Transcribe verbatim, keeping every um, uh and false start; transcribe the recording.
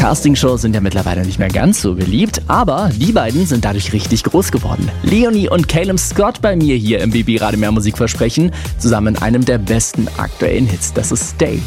Castingshows sind ja mittlerweile nicht mehr ganz so beliebt, aber die beiden sind dadurch richtig groß geworden. Leonie und Calum Scott bei mir hier im B B Radio Mehr Musik versprechen, zusammen in einem der besten aktuellen Hits. Das ist Stay.